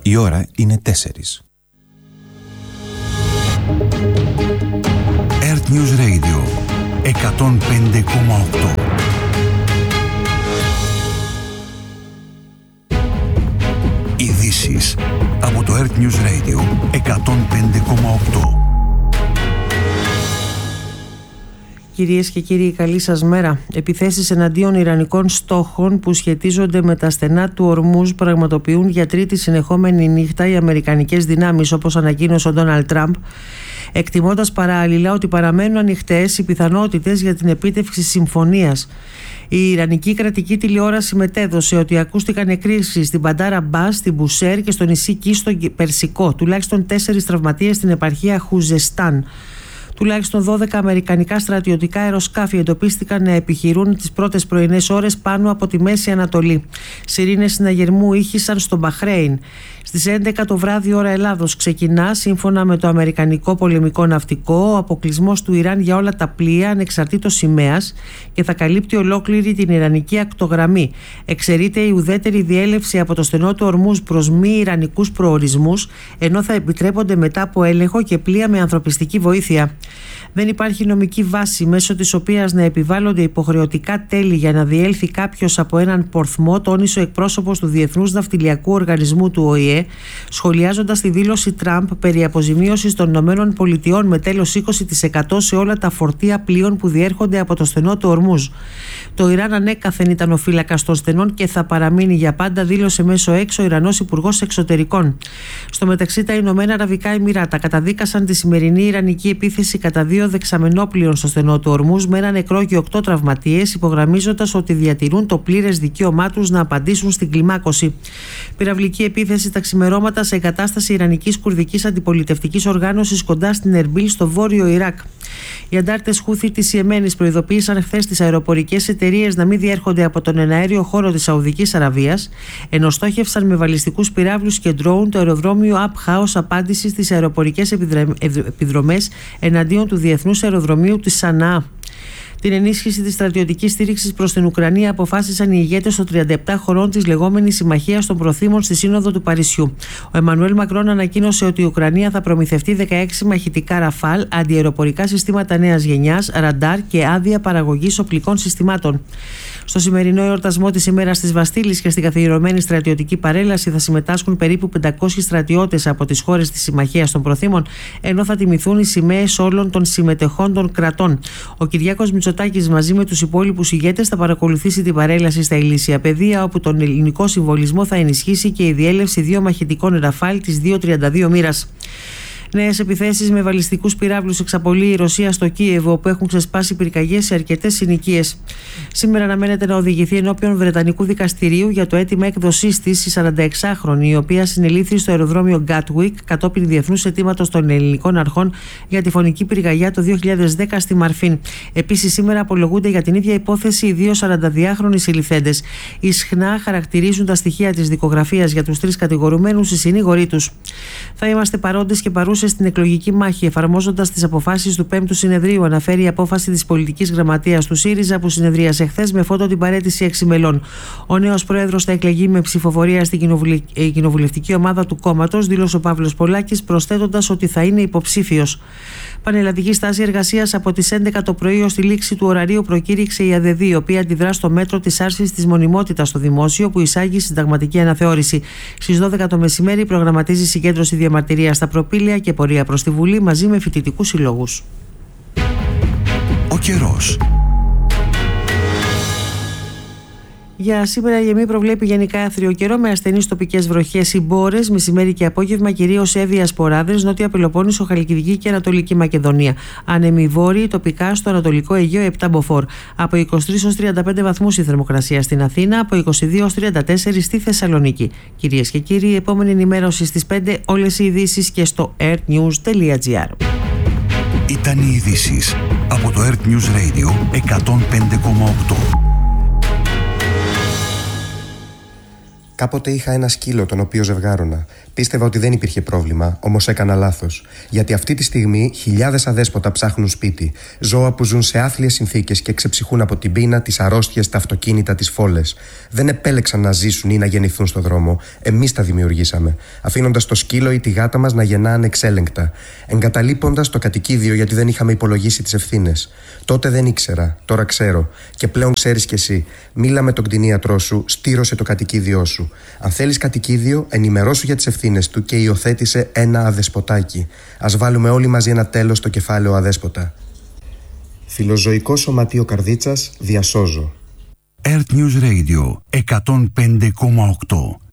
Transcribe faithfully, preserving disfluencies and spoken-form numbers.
Η ώρα είναι τέσσερις. Earth News Radio εκατόν πέντε κόμμα οκτώ. Ειδήσεις από το Earth News Radio εκατόν πέντε κόμμα οκτώ. Κυρίες και κύριοι, καλή σας μέρα. Επιθέσεις εναντίον ιρανικών στόχων που σχετίζονται με τα στενά του Ορμούζ πραγματοποιούν για τρίτη συνεχόμενη νύχτα οι αμερικανικές δυνάμεις, όπως ανακοίνωσε ο Ντόναλντ Τραμπ, εκτιμώντας παράλληλα ότι παραμένουν ανοιχτές οι πιθανότητες για την επίτευξη συμφωνίας. Η Ιρανική κρατική τηλεόραση μετέδωσε ότι ακούστηκαν εκρήξεις στην Μπαντάρα Μπάς, στην Μπουσέρ και στο νησί Κι στο Περσικό. Τουλάχιστον τέσσερις τραυματίες στην επαρχία Χουζεστάν. Τουλάχιστον δώδεκα αμερικανικά στρατιωτικά αεροσκάφη εντοπίστηκαν να επιχειρούν τις πρώτες πρωινές ώρες πάνω από τη Μέση Ανατολή. Σιρήνες συναγερμού ήχησαν στο Μπαχρέιν. Στις έντεκα το βράδυ ώρα Ελλάδος ξεκινά, σύμφωνα με το Αμερικανικό Πολεμικό Ναυτικό, ο αποκλεισμός του Ιράν για όλα τα πλοία ανεξαρτήτως σημαίας και θα καλύπτει ολόκληρη την Ιρανική ακτογραμμή. Εξαιρείται η ουδέτερη διέλευση από το στενό του Ορμούζ προς μη Ιρανικούς προορισμούς, ενώ θα επιτρέπονται μετά από έλεγχο και πλοία με ανθρωπιστική βοήθεια. Δεν υπάρχει νομική βάση μέσω της οποίας να επιβάλλονται υποχρεωτικά τέλη για να διέλθει κάποιος από έναν πορθμό, τόνισε ο εκπρόσωπος του Διεθνούς Ναυτιλιακού Οργανισμού του Ο Η Ε, σχολιάζοντας τη δήλωση Τραμπ περί αποζημίωσης των ΗΠΑ με τέλος είκοσι τοις εκατό σε όλα τα φορτία πλοίων που διέρχονται από το στενό του Ορμούζ. Το Ιράν ανέκαθεν ήταν ο φύλακας των στενών και θα παραμείνει για πάντα, δήλωσε μέσω έξω ο Ιρανός Υπουργός Εξωτερικών. Στο μεταξύ, τα Ηνωμένα Αραβικά Εμιράτα καταδίκασαν τη σημερινή Ιρανική επίθεση κατά δύο δεξαμενόπλοιων στο στενό του Ορμούζ με ένα νεκρό και οκτώ τραυματίες, υπογραμμίζοντας ότι διατηρούν το πλήρες δικαίωμά τους να απαντήσουν στην κλιμάκωση. Πυραυλική επίθεση τα ξημερώματα σε εγκατάσταση Ιρανικής Κουρδικής Αντιπολιτευτικής Οργάνωσης κοντά στην Ερμπίλ στο βόρειο Ιράκ. Οι αντάρτες Χούθι της Ιεμένης προειδοποίησαν χθες τις αεροπορικές εταιρείες να μην διέρχονται από τον εναέριο χώρο της Σαουδικής Αραβίας, ενώ στόχευσαν με βαλιστικούς πυράβλους και ντρόουν το αεροδρόμιο Απχά ως απάντηση στις αεροπορικές επιδρομές εναντίον του Διεθνούς Αεροδρομίου της Σαναά. Την ενίσχυση της στρατιωτικής στήριξης προς την Ουκρανία αποφάσισαν οι ηγέτες των τριάντα επτά χωρών της λεγόμενης Συμμαχίας των Προθήμων στη Σύνοδο του Παρισιού. Ο Εμμανουέλ Μακρόν ανακοίνωσε ότι η Ουκρανία θα προμηθευτεί δεκαέξι μαχητικά Ραφάλ, αντιαεροπορικά συστήματα νέας γενιάς, ραντάρ και άδεια παραγωγής οπλικών συστημάτων. Στο σημερινό εορτασμό της ημέρας της Βαστίλης και στην καθιερωμένη στρατιωτική παρέλαση θα συμμετάσχουν περίπου πεντακόσιοι στρατιώτες από τις χώρες της Συμμαχίας των Προθήμων, ενώ θα τιμηθούν οι σημαίες όλων των συμμετεχόντων κρατών. Ο Κυριάκος Μητσοτάκης μαζί με τους υπόλοιπους ηγέτες θα παρακολουθήσει την παρέλαση στα Ηλίσια Πεδία, όπου τον ελληνικό συμβολισμό θα ενισχύσει και η διέλευση δύο μαχητικών Ραφάλ της δύο τριάντα δύο μοίρας. Νέες επιθέσεις με βαλιστικούς πυράβλους εξαπολύει η Ρωσία στο Κίεβο, όπου έχουν ξεσπάσει πυρκαγιές σε αρκετές συνοικίες. Σήμερα αναμένεται να οδηγηθεί ενώπιον Βρετανικού δικαστηρίου για το αίτημα έκδοσής της η σαρανταεξάχρονη, η οποία συνελήφθη στο αεροδρόμιο Gatwick κατόπιν διεθνούς αιτήματος των ελληνικών αρχών για τη φωνική πυρκαγιά το δύο χιλιάδες δέκα στη Μαρφίν. Επίσης, σήμερα απολογούνται για την ίδια υπόθεση οι δύο σαρανταδυάχρονοι συλληφθέντες. Ισχνά χαρακτηρίζουν τα στοιχεία της δικογραφίας για τους τρεις κατηγορουμένους οι συνήγοροι τους. Θα είμαστε παρόντες και παρούσες στην εκλογική μάχη, εφαρμόζοντας τις αποφάσεις του πέμπτου συνεδρίου, αναφέρει η απόφαση της πολιτικής γραμματείας του ΣΥΡΙΖΑ που συνεδρίασε χθες με φώτο την παραίτηση έξι μελών. Ο νέος πρόεδρος θα εκλεγεί με ψηφοφορία στην κοινοβουλευτική ομάδα του κόμματος, δήλωσε ο Παύλος Πολάκης, προσθέτοντας ότι θα είναι υποψήφιος. Πανελλαδική στάση εργασίας από τις έντεκα το πρωί ως τη λήξη του ωραρίου προκήρυξε η ΑΔΕΔ, η οποία αντιδρά στο μέτρο της άρσης της μονιμότητας στο δημόσιο που εισάγει συνταγματική αναθεώρηση. Στις δώδεκα το μεσημέρι προγραμματίζει συγκέντρωση διαμαρτυρίας στα προπήλαια και πορεία προς τη Βουλή μαζί με φοιτητικούς συλλόγους. Ο καιρός. Για σήμερα η ΕΜΗ προβλέπει γενικά άθριο καιρό με ασθενείς τοπικές βροχές ή μπόρες, μεσημέρι και απόγευμα κυρίως έβια σποράδες, Νότια Πελοπόννησο, Χαλκιδική και Ανατολική Μακεδονία. Άνεμοι βόρειοι τοπικά στο Ανατολικό Αιγαίο επτά μποφόρ. Από είκοσι τρεις έως τριάντα πέντε βαθμούς η θερμοκρασία στην Αθήνα, από είκοσι δύο έως τριάντα τέσσερα στη Θεσσαλονίκη. Κυρίες και κύριοι, η επόμενη ενημέρωση στις πέντε, όλες οι ειδήσεις και στο earthnews τελεία gr. Ήταν οι ειδήσεις από το Earth News Radio εκατόν πέντε κόμμα οκτώ. Κάποτε είχα ένα σκύλο τον οποίο ζευγάρωνα. Πίστευα ότι δεν υπήρχε πρόβλημα, όμως έκανα λάθος. Γιατί αυτή τη στιγμή χιλιάδες αδέσποτα ψάχνουν σπίτι. Ζώα που ζουν σε άθλιες συνθήκες και ξεψυχούν από την πείνα, τις αρρώστιες, τα αυτοκίνητα, τις φόλες. Δεν επέλεξαν να ζήσουν ή να γεννηθούν στον δρόμο. Εμείς τα δημιουργήσαμε. Αφήνοντας το σκύλο ή τη γάτα μας να γεννά ανεξέλεγκτα. Εγκαταλείποντας το κατοικίδιο γιατί δεν είχαμε υπολογίσει τις ευθύνες. Τότε δεν ήξερα, τώρα ξέρω. Και πλέον ξέρεις κι εσύ. Μίλα με τον κτηνίατρό σου, στήρωσε το κατοικίδιό σου. Αν θέλεις κατοικίδιο, ενημερώσου για τις ευθύνες του και υιοθέτησε ένα αδεσποτάκι. Ας βάλουμε όλοι μαζί ένα τέλος στο κεφάλαιο αδέσποτα. Φιλοζωικό Σωματείο Καρδίτσας, διασώζω. Earth News Radio εκατόν πέντε κόμμα οκτώ.